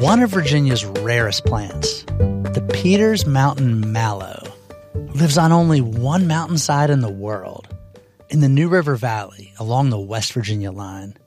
one of Virginia's rarest plants, the Peters Mountain mallow, lives on only one mountainside in the world, in the New River Valley along the West Virginia line.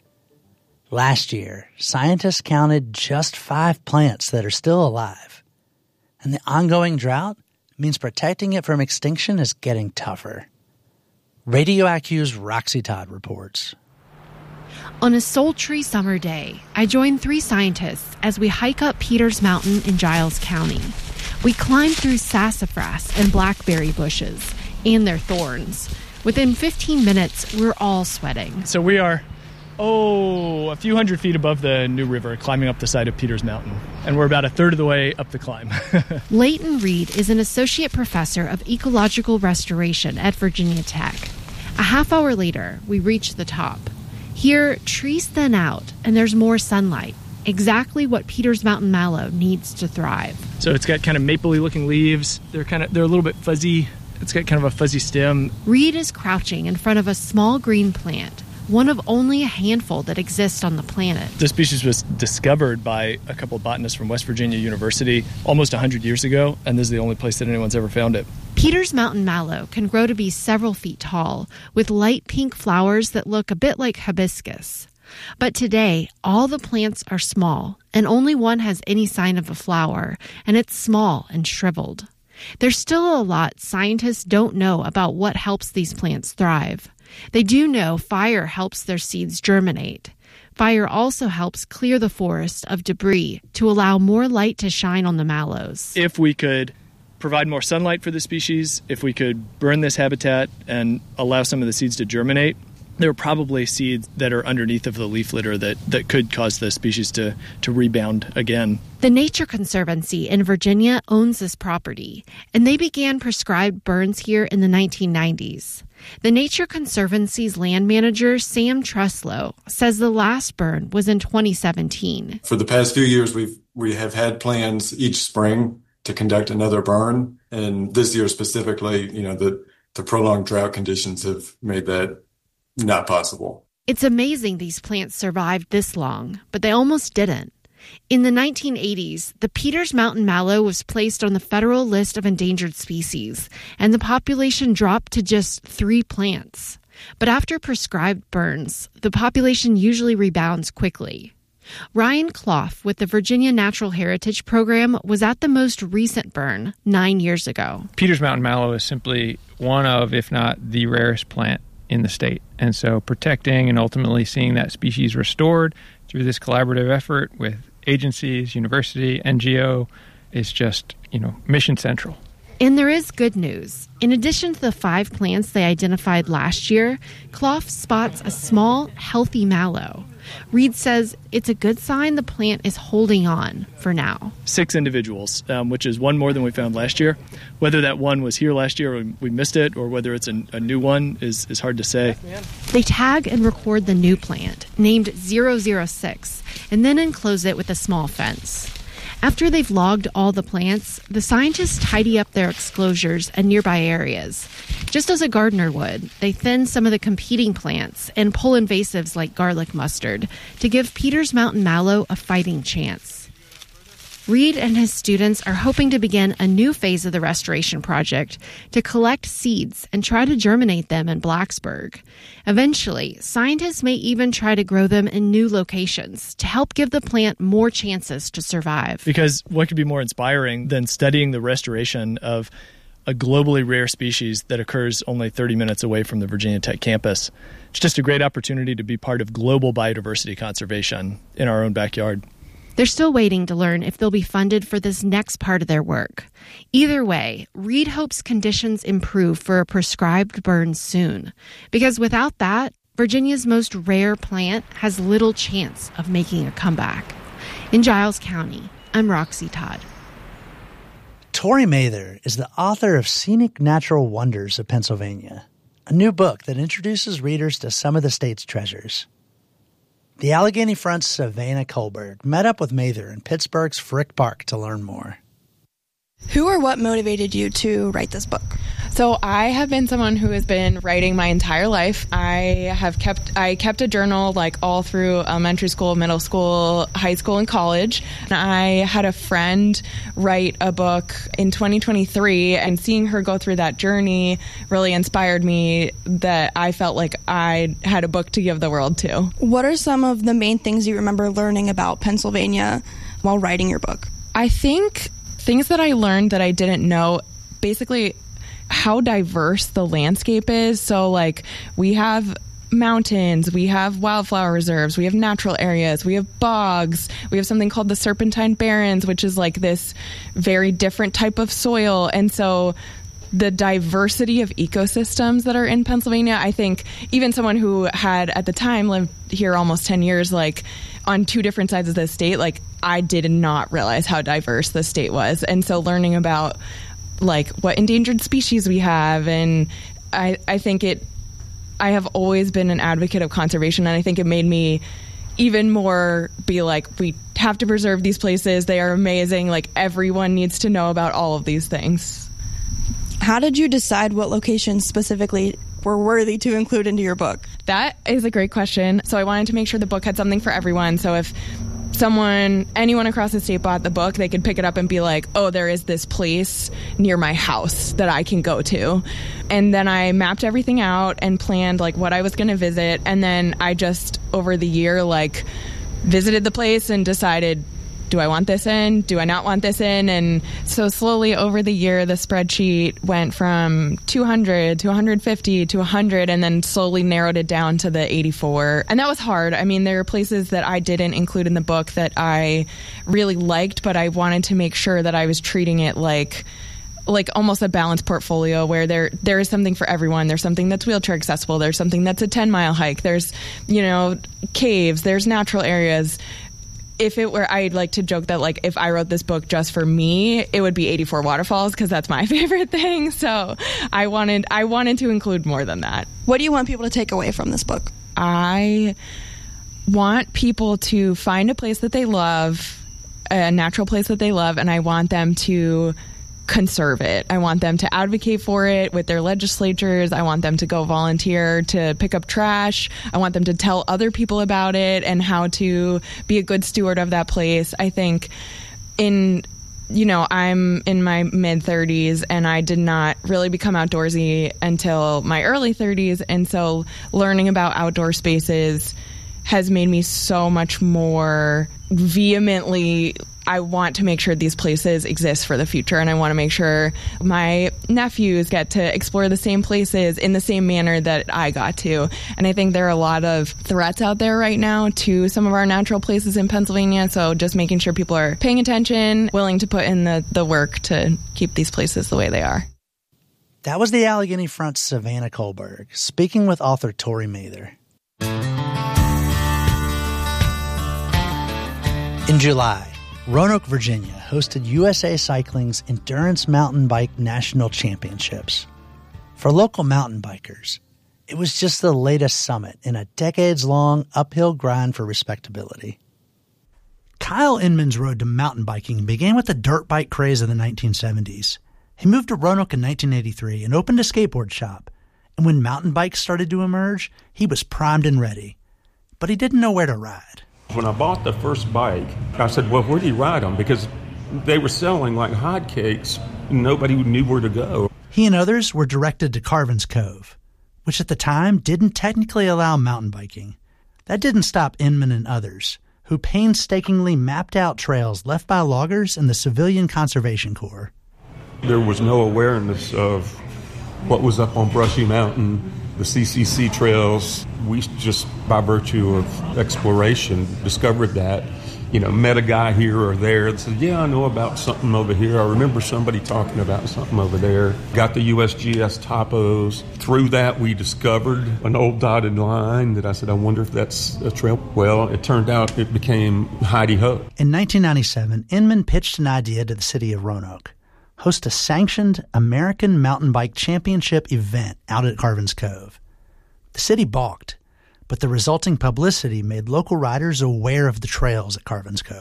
Last year, scientists counted just 5 plants that are still alive, and the ongoing drought means protecting it from extinction is getting tougher. Radio IQ's Roxy Todd reports. On a sultry summer day, I join 3 scientists as we hike up Peters Mountain in Giles County. We climb through sassafras and blackberry bushes and their thorns. Within 15 minutes, we're all sweating. So we are, a few hundred feet above the New River, climbing up the side of Peters Mountain. And we're about a third of the way up the climb. Leighton Reed is an associate professor of ecological restoration at Virginia Tech. A half hour later, we reach the top. Here, trees thin out, and there's more sunlight. Exactly what Peters Mountain mallow needs to thrive. So it's got kind of mapley looking leaves. They're a little bit fuzzy. It's got kind of a fuzzy stem. Reed is crouching in front of a small green plant, one of only a handful that exist on the planet. The species was discovered by a couple of botanists from West Virginia University almost 100 years ago, and this is the only place that anyone's ever found it. Peters Mountain mallow can grow to be several feet tall, with light pink flowers that look a bit like hibiscus. But today, all the plants are small, and only one has any sign of a flower, and it's small and shriveled. There's still a lot scientists don't know about what helps these plants thrive. They do know fire helps their seeds germinate. Fire also helps clear the forest of debris to allow more light to shine on the mallows. If we could provide more sunlight for the species, if we could burn this habitat and allow some of the seeds to germinate, there are probably seeds that are underneath of the leaf litter that could cause the species to rebound again. The Nature Conservancy in Virginia owns this property, and they began prescribed burns here in the 1990s. The Nature Conservancy's land manager, Sam Treslow, says the last burn was in 2017. For the past few years, we have had plans each spring to conduct another burn, and this year specifically, the prolonged drought conditions have made that not possible. It's amazing these plants survived this long, but they almost didn't. In the 1980s, the Peters Mountain mallow was placed on the federal list of endangered species, and the population dropped to just 3 plants. But after prescribed burns, the population usually rebounds quickly. Ryan Clough with the Virginia Natural Heritage Program was at the most recent burn 9 years ago. Peters Mountain mallow is simply one of, if not the rarest plant in the state. And so protecting and ultimately seeing that species restored through this collaborative effort with agencies, university, NGO is just, mission central. And there is good news. In addition to the 5 plants they identified last year, Clough spots a small, healthy mallow. Reed says it's a good sign the plant is holding on for now. 6 individuals, which is one more than we found last year. Whether that one was here last year or we missed it, or whether it's a new one is hard to say. They tag and record the new plant, named 006, and then enclose it with a small fence. After they've logged all the plants, the scientists tidy up their exclosures and nearby areas. Just as a gardener would, they thin some of the competing plants and pull invasives like garlic mustard to give Peters Mountain mallow a fighting chance. Reed and his students are hoping to begin a new phase of the restoration project to collect seeds and try to germinate them in Blacksburg. Eventually, scientists may even try to grow them in new locations to help give the plant more chances to survive. Because what could be more inspiring than studying the restoration of a globally rare species that occurs only 30 minutes away from the Virginia Tech campus? It's just a great opportunity to be part of global biodiversity conservation in our own backyard. They're still waiting to learn if they'll be funded for this next part of their work. Either way, Reed hopes conditions improve for a prescribed burn soon, because without that, Virginia's most rare plant has little chance of making a comeback. In Giles County, I'm Roxy Todd. Tori Mather is the author of Scenic Natural Wonders of Pennsylvania, a new book that introduces readers to some of the state's treasures. The Allegheny Front's Savannah Colbert met up with Mather in Pittsburgh's Frick Park to learn more. Who or what motivated you to write this book? So I have been someone who has been writing my entire life. I kept a journal like all through elementary school, middle school, high school, and college. And I had a friend write a book in 2023, and seeing her go through that journey really inspired me that I felt like I had a book to give the world to. What are some of the main things you remember learning about Pennsylvania while writing your book? I think things that I learned that I didn't know, basically how diverse the landscape is. So like we have mountains, we have wildflower reserves, we have natural areas, we have bogs, we have something called the Serpentine Barrens, which is like this very different type of soil. And so the diversity of ecosystems that are in Pennsylvania, I think even someone who had at the time lived here almost 10 years, like on two different sides of the state, like I did not realize how diverse the state was. And so learning about like what endangered species we have, and I think I have always been an advocate of conservation, and I think it made me even more be like, we have to preserve these places. They are amazing. Like everyone needs to know about all of these things. How did you decide what locations specifically were worthy to include into your book? That is a great question. So I wanted to make sure the book had something for everyone. So if anyone across the state bought the book, they could pick it up and be like, oh, there is this place near my house that I can go to. And then I mapped everything out and planned like what I was going to visit. And then I just over the year like visited the place and decided, do I want this in? Do I not want this in? And so slowly over the year, the spreadsheet went from 200 to 150 to 100, and then slowly narrowed it down to the 84. And that was hard. I mean, there are places that I didn't include in the book that I really liked, but I wanted to make sure that I was treating it like almost a balanced portfolio where there is something for everyone. There's something that's wheelchair accessible. There's something that's a 10-mile hike. There's, caves. There's natural areas. If it were, I'd like to joke that like if I wrote this book just for me, it would be 84 waterfalls because that's my favorite thing. So I wanted to include more than that. What do you want people to take away from this book? I want people to find a place that they love, a natural place that they love, and I want them to conserve it. I want them to advocate for it with their legislatures. I want them to go volunteer to pick up trash. I want them to tell other people about it and how to be a good steward of that place. I think I'm in my mid-30s and I did not really become outdoorsy until my early 30s. And so learning about outdoor spaces has made me so much more vehemently, I want to make sure these places exist for the future, and I want to make sure my nephews get to explore the same places in the same manner that I got to. And I think there are a lot of threats out there right now to some of our natural places in Pennsylvania, so just making sure people are paying attention, willing to put in the work to keep these places the way they are. That was the Allegheny Front's Savannah Kohlberg, speaking with author Tori Mather. In July, Roanoke, Virginia hosted USA Cycling's Endurance Mountain Bike National Championships. For local mountain bikers, it was just the latest summit in a decades-long uphill grind for respectability. Kyle Inman's road to mountain biking began with the dirt bike craze of the 1970s. He moved to Roanoke in 1983 and opened a skateboard shop. And when mountain bikes started to emerge, he was primed and ready. But he didn't know where to ride. When I bought the first bike, I said, well, where do you ride them? Because they were selling like hotcakes. Nobody knew where to go. He and others were directed to Carvin's Cove, which at the time didn't technically allow mountain biking. That didn't stop Inman and others, who painstakingly mapped out trails left by loggers and the Civilian Conservation Corps. There was no awareness of what was up on Brushy Mountain, the CCC trails. We just, by virtue of exploration, discovered that. Met a guy here or there and said, yeah, I know about something over here. I remember somebody talking about something over there. Got the USGS topos. Through that, we discovered an old dotted line that I said, I wonder if that's a trail. Well, it turned out it became Heidi Ho. In 1997, Inman pitched an idea to the city of Roanoke: host a sanctioned American Mountain Bike Championship event out at Carvin's Cove. The city balked, but the resulting publicity made local riders aware of the trails at Carvin's Cove.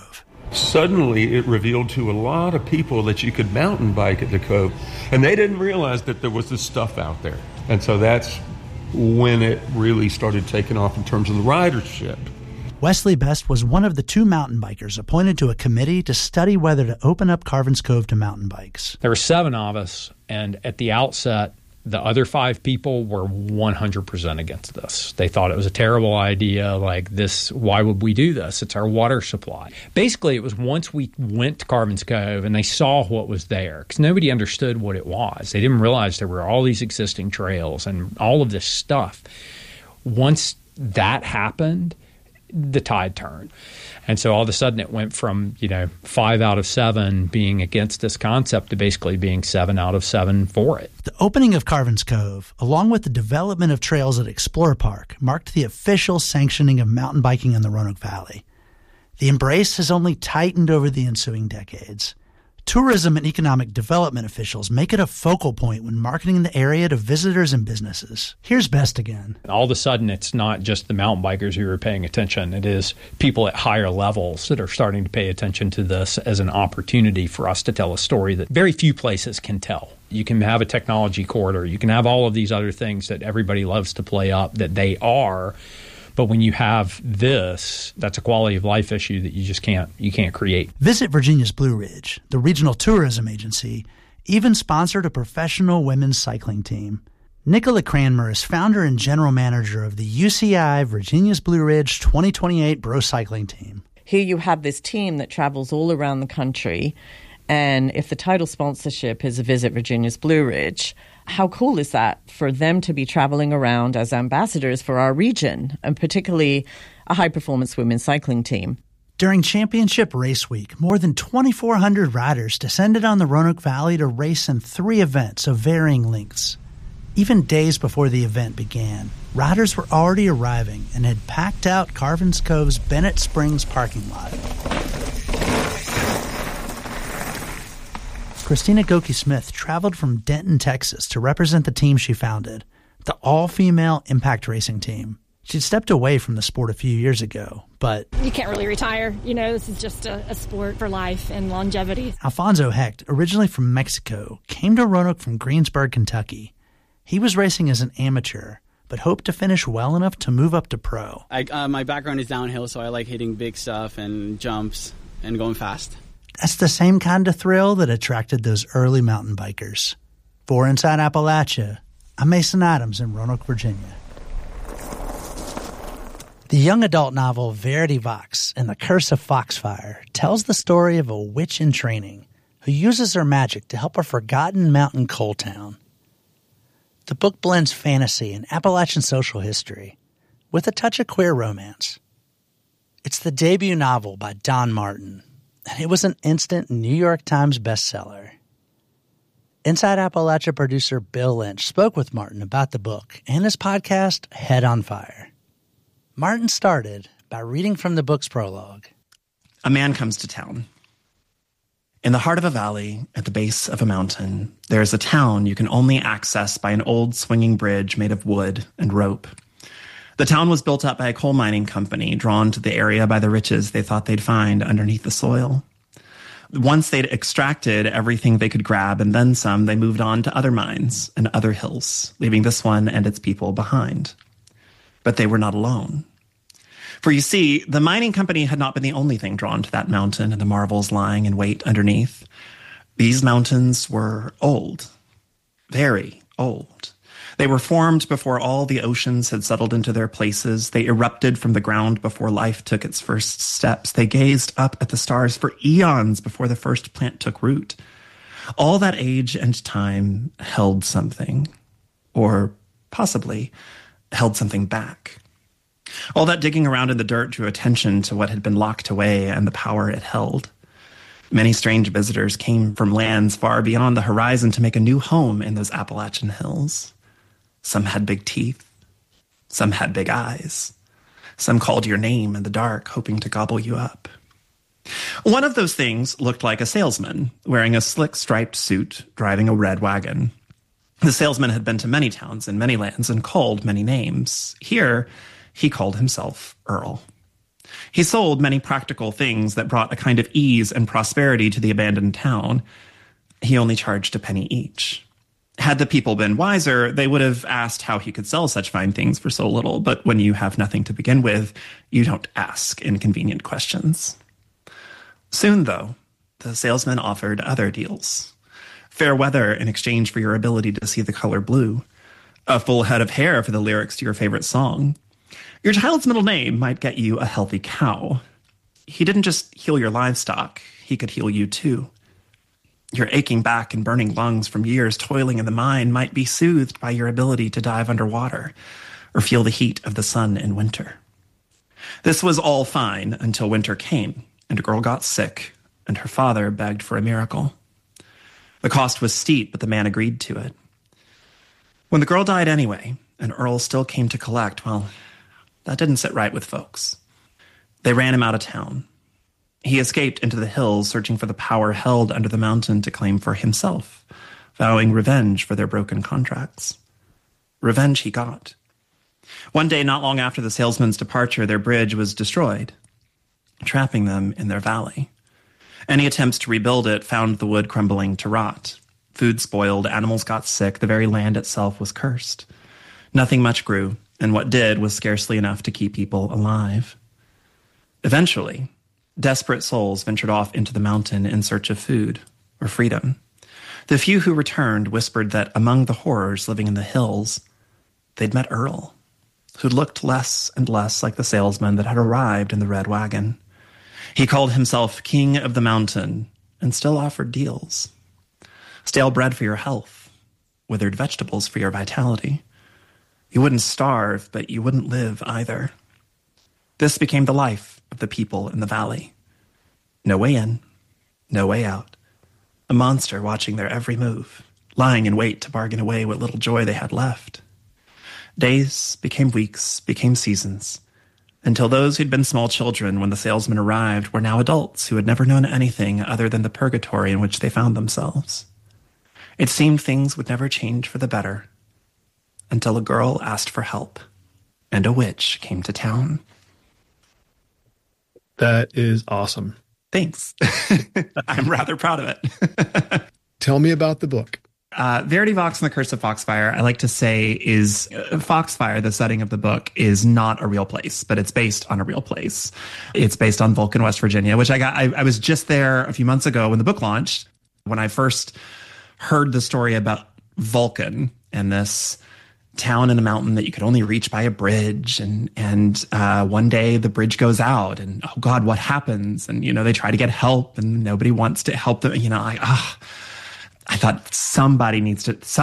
Suddenly, it revealed to a lot of people that you could mountain bike at the Cove, and they didn't realize that there was this stuff out there. And so that's when it really started taking off in terms of the ridership. Wesley Best was one of the 2 mountain bikers appointed to a committee to study whether to open up Carvin's Cove to mountain bikes. There were 7 of us, and at the outset, the other 5 people were 100% against this. They thought it was a terrible idea, like this, why would we do this? It's our water supply. Basically, it was once we went to Carvin's Cove and they saw what was there, because nobody understood what it was. They didn't realize there were all these existing trails and all of this stuff. Once that happened, the tide turned. And so all of a sudden it went from, 5 out of 7 being against this concept to basically being 7 out of 7 for it. The opening of Carvin's Cove, along with the development of trails at Explorer Park, marked the official sanctioning of mountain biking in the Roanoke Valley. The embrace has only tightened over the ensuing decades. Tourism and economic development officials make it a focal point when marketing the area to visitors and businesses. Here's Best again. All of a sudden, it's not just the mountain bikers who are paying attention. It is people at higher levels that are starting to pay attention to this as an opportunity for us to tell a story that very few places can tell. You can have a technology corridor. You can have all of these other things that everybody loves to play up that they are. But when you have this, that's a quality of life issue that you can't create. Visit Virginia's Blue Ridge, the regional tourism agency, even sponsored a professional women's cycling team. Nicola Cranmer is founder and general manager of the UCI Virginia's Blue Ridge 2028 Bro Cycling Team. Here you have this team that travels all around the country, and if the title sponsorship is a Visit Virginia's Blue Ridge, how cool is that for them to be traveling around as ambassadors for our region, and particularly a high-performance women's cycling team? During Championship Race Week, more than 2,400 riders descended on the Roanoke Valley to race in 3 events of varying lengths. Even days before the event began, riders were already arriving and had packed out Carvin's Cove's Bennett Springs parking lot. Christina Goki-Smith traveled from Denton, Texas to represent the team she founded, the all-female Impact Racing Team. She'd stepped away from the sport a few years ago, but you can't really retire. This is just a sport for life and longevity. Alfonso Hecht, originally from Mexico, came to Roanoke from Greensburg, Kentucky. He was racing as an amateur, but hoped to finish well enough to move up to pro. My background is downhill, so I like hitting big stuff and jumps and going fast. That's the same kind of thrill that attracted those early mountain bikers. For Inside Appalachia, I'm Mason Adams in Roanoke, Virginia. The young adult novel Verity Vox and the Curse of Foxfire tells the story of a witch in training who uses her magic to help a forgotten mountain coal town. The book blends fantasy and Appalachian social history with a touch of queer romance. It's the debut novel by Don Martin, and it was an instant New York Times bestseller. Inside Appalachia producer Bill Lynch spoke with Martin about the book and his podcast, Head on Fire. Martin started by reading from the book's prologue. A man comes to town. In the heart of a valley, at the base of a mountain, there is a town you can only access by an old swinging bridge made of wood and rope. The town was built up by a coal mining company drawn to the area by the riches they thought they'd find underneath the soil. Once they'd extracted everything they could grab and then some, they moved on to other mines and other hills, leaving this one and its people behind. But they were not alone. For you see, the mining company had not been the only thing drawn to that mountain and the marvels lying in wait underneath. These mountains were old, very old. They were formed before all the oceans had settled into their places. They erupted from the ground before life took its first steps. They gazed up at the stars for eons before the first plant took root. All that age and time held something, or possibly held something back. All that digging around in the dirt drew attention to what had been locked away and the power it held. Many strange visitors came from lands far beyond the horizon to make a new home in those Appalachian hills. Some had big teeth. Some had big eyes. Some called your name in the dark, hoping to gobble you up. One of those things looked like a salesman, wearing a slick striped suit, driving a red wagon. The salesman had been to many towns in many lands and called many names. Here, he called himself Earl. He sold many practical things that brought a kind of ease and prosperity to the abandoned town. He only charged a penny each. Had the people been wiser, they would have asked how he could sell such fine things for so little, but when you have nothing to begin with, you don't ask inconvenient questions. Soon, though, the salesman offered other deals. Fair weather in exchange for your ability to see the color blue. A full head of hair for the lyrics to your favorite song. Your child's middle name might get you a healthy cow. He didn't just heal your livestock, he could heal you too. Your aching back and burning lungs from years toiling in the mine might be soothed by your ability to dive underwater or feel the heat of the sun in winter. This was all fine until winter came and a girl got sick and her father begged for a miracle. The cost was steep, but the man agreed to it. When the girl died anyway, and Earl still came to collect, well, that didn't sit right with folks. They ran him out of town. He escaped into the hills, searching for the power held under the mountain to claim for himself, vowing revenge for their broken contracts. Revenge he got. One day, not long after the salesman's departure, their bridge was destroyed, trapping them in their valley. Any attempts to rebuild it found the wood crumbling to rot. Food spoiled, animals got sick, the very land itself was cursed. Nothing much grew, and what did was scarcely enough to keep people alive. Eventually, desperate souls ventured off into the mountain in search of food or freedom. The few who returned whispered that among the horrors living in the hills, they'd met Earl, who looked less and less like the salesman that had arrived in the red wagon. He called himself King of the Mountain and still offered deals. Stale bread for your health, withered vegetables for your vitality. You wouldn't starve, but you wouldn't live either. This became the life of the people in the valley. No way in, no way out. A monster watching their every move, lying in wait to bargain away what little joy they had left. Days became weeks, became seasons, until those who'd been small children when the salesman arrived were now adults who had never known anything other than the purgatory in which they found themselves. It seemed things would never change for the better, until a girl asked for help, and a witch came to town. That is awesome. Thanks. I'm rather proud of it. Tell me about the book. Verity Vox and the Curse of Foxfire, I like to say, is Foxfire, the setting of the book, is not a real place, but it's based on a real place. It's based on Vulcan, West Virginia, which I was just there a few months ago when the book launched. When I first heard the story about Vulcan and this town in a mountain that you could only reach by a bridge, and one day the bridge goes out, and oh God, what happens? And they try to get help, and nobody wants to help them. I thought somebody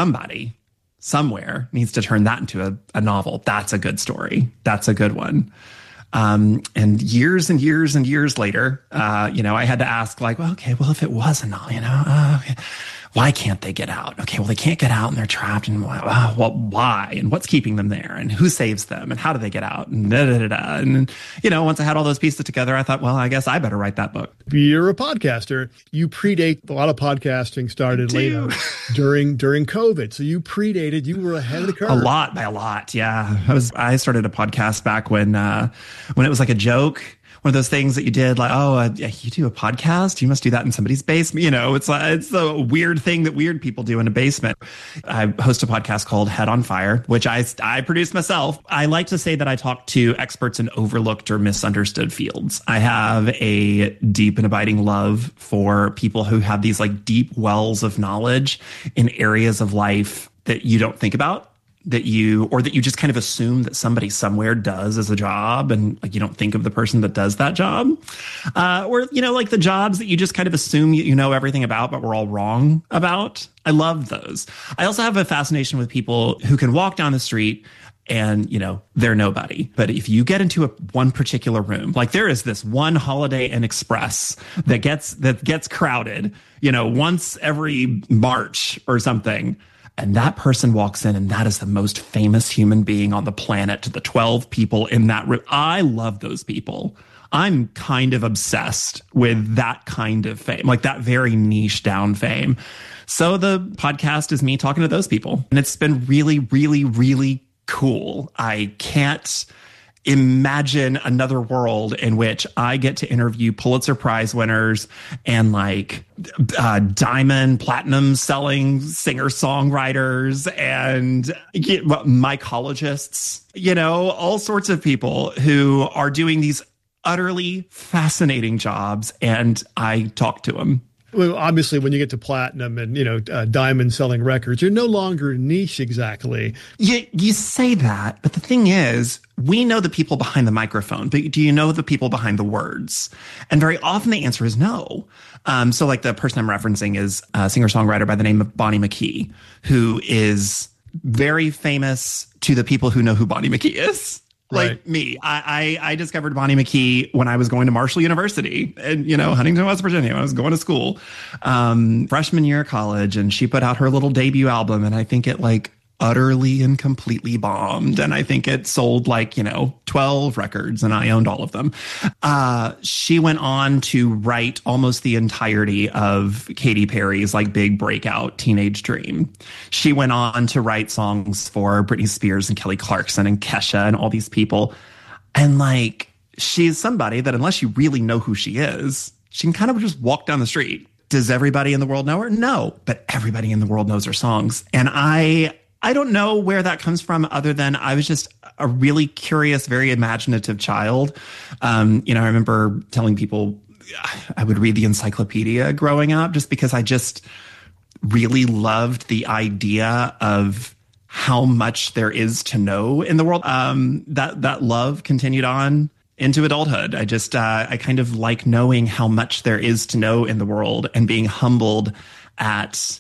somewhere needs to turn that into a novel. That's a good story. That's a good one. And years and years and years later, I had to ask, if it was a novel, why can't they get out? Okay, well, they can't get out and they're trapped. And why? And what's keeping them there? And who saves them? And how do they get out? And And, once I had all those pieces together, I thought, well, I guess I better write that book. You're a podcaster. You predate. A lot of podcasting started later during COVID. So you predated. You were ahead of the curve. By a lot. Yeah. I started a podcast back when it was like a joke. One of those things that you did, you do a podcast? You must do that in somebody's basement. It's a weird thing that weird people do in a basement. I host a podcast called Head on Fire, which I produce myself. I like to say that I talk to experts in overlooked or misunderstood fields. I have a deep and abiding love for people who have these deep wells of knowledge in areas of life that you don't think about. That you just kind of assume that somebody somewhere does as a job, and you don't think of the person that does that job, or the jobs that you just kind of assume you know everything about, but we're all wrong about. I love those. I also have a fascination with people who can walk down the street and they're nobody. But if you get into one particular room, there is this one Holiday Inn Express that gets crowded, once every March or something. And that person walks in, and that is the most famous human being on the planet to the 12 people in that room. I love those people. I'm kind of obsessed with that kind of fame, that very niche down fame. So the podcast is me talking to those people. And it's been really, really, really cool. I can't imagine another world in which I get to interview Pulitzer Prize winners and like diamond, platinum selling singer-songwriters and mycologists, all sorts of people who are doing these utterly fascinating jobs. And I talk to them. Well, obviously, when you get to platinum and, diamond selling records, you're no longer niche exactly. You say that, but the thing is, we know the people behind the microphone, but do you know the people behind the words? And very often the answer is no. So like the person I'm referencing is a singer-songwriter by the name of Bonnie McKee, who is very famous to the people who know who Bonnie McKee is. Like me, I discovered Bonnie McKee when I was going to Marshall University and, Huntington, West Virginia. I was going to school, freshman year of college, and she put out her little debut album. And I think it utterly and completely bombed. And I think it sold 12 records and I owned all of them. She went on to write almost the entirety of Katy Perry's big breakout Teenage Dream. She went on to write songs for Britney Spears and Kelly Clarkson and Kesha and all these people. And she's somebody that unless you really know who she is, she can kind of just walk down the street. Does everybody in the world know her? No, but everybody in the world knows her songs. And I don't know where that comes from other than I was just a really curious, very imaginative child. I remember telling people I would read the encyclopedia growing up just because I just really loved the idea of how much there is to know in the world. That love continued on into adulthood. I kind of like knowing how much there is to know in the world and being humbled at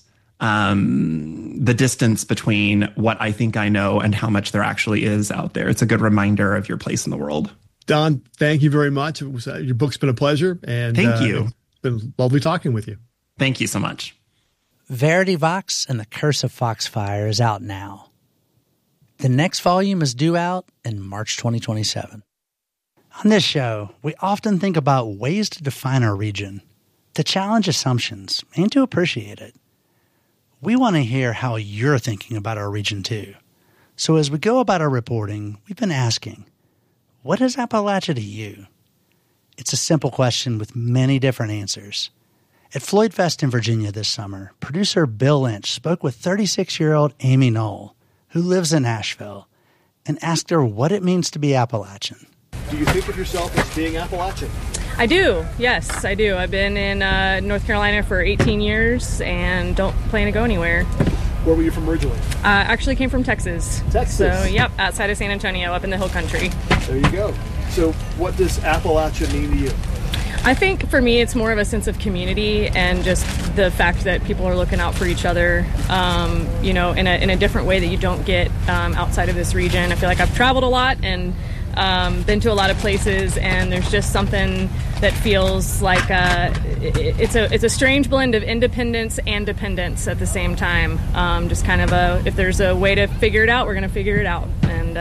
the distance between what I think I know and how much there actually is out there. It's a good reminder of your place in the world. Don, thank you very much. Your book's been a pleasure. And thank you. It's been lovely talking with you. Thank you so much. Verity Vox and the Curse of Foxfire is out now. The next volume is due out in March 2027. On this show, we often think about ways to define our region, to challenge assumptions, and to appreciate it. We want to hear how you're thinking about our region too. So as we go about our reporting, we've been asking, what is Appalachia to you? It's a simple question with many different answers. At Floyd Fest in Virginia this summer, producer Bill Lynch spoke with 36-year-old Amy Knoll, who lives in Asheville, and asked her what it means to be Appalachian. Do you think of yourself as being Appalachian? I do. Yes, I do. I've been in North Carolina for 18 years and don't plan to go anywhere. Where were you from originally? I actually came from Texas. Texas? So, yep, outside of San Antonio, up in the hill country. There you go. So what does Appalachia mean to you? I think for me it's more of a sense of community and just the fact that people are looking out for each other, in a different way that you don't get outside of this region. I feel like I've traveled a lot and been to a lot of places, and there's just something that feels like it's a strange blend of independence and dependence at the same time. Just kind of if there's a way to figure it out, we're going to figure it out. And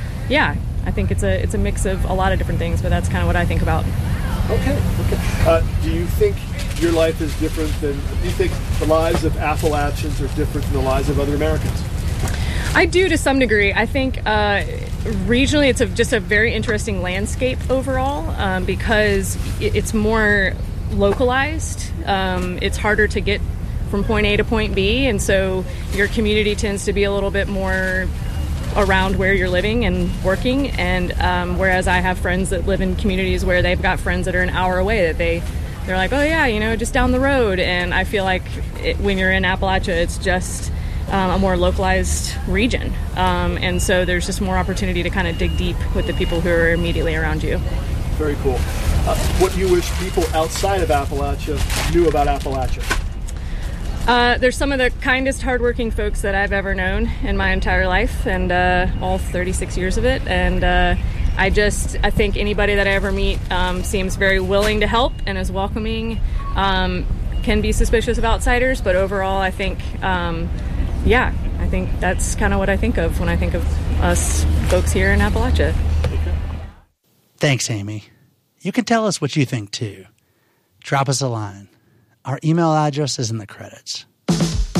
I think it's a mix of a lot of different things, but that's kind of what I think about. Okay. Do you think your life is different do you think the lives of Appalachians are different than the lives of other Americans? I do to some degree. I think regionally it's just a very interesting landscape overall because it's more localized. It's harder to get from point A to point B, and so your community tends to be a little bit more around where you're living and working, and whereas I have friends that live in communities where they've got friends that are an hour away that they're like, oh yeah, just down the road. And I feel like when you're in Appalachia, it's just a more localized region, and so there's just more opportunity to kind of dig deep with the people who are immediately around you. Very cool. What do you wish people outside of Appalachia knew about Appalachia? There's some of the kindest, hardworking folks that I've ever known in my entire life, and all 36 years of it. And I think anybody that I ever meet seems very willing to help and is welcoming. Can be suspicious of outsiders, but overall, I think, I think that's kind of what I think of when I think of us folks here in Appalachia. Okay. Thanks, Amy. You can tell us what you think, too. Drop us a line. Our email address is in the credits.